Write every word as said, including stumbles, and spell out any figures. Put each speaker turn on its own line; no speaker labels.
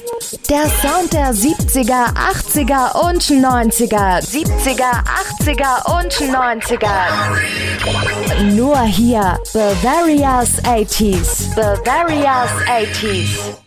Der Sound der siebziger, achtziger und neunziger. siebziger, achtziger und neunziger. Nur hier, Bavaria's achtziger. Bavaria's achtziger.